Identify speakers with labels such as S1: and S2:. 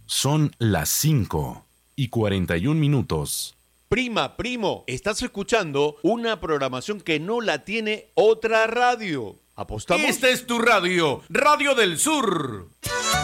S1: Son las 5:41.
S2: Prima, primo, estás escuchando una programación que no la tiene otra radio. ¿Apostamos?
S3: Esta es tu radio, Radio del Sur.